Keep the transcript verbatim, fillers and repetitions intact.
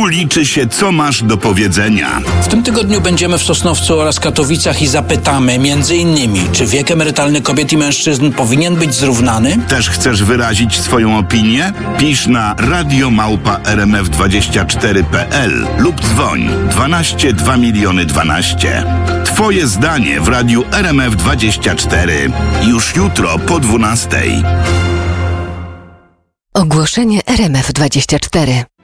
Tu liczy się, co masz do powiedzenia. W tym tygodniu będziemy w Sosnowcu oraz Katowicach i zapytamy między innymi, czy wiek emerytalny kobiet i mężczyzn powinien być zrównany? Też chcesz wyrazić swoją opinię? Pisz na radio małpa r m f dwadzieścia cztery kropka p l lub dzwoń dwanaście dwa miliony dwanaście. Twoje zdanie w radiu R M F dwadzieścia cztery. Już jutro po dwunastej. Ogłoszenie R M F dwadzieścia cztery.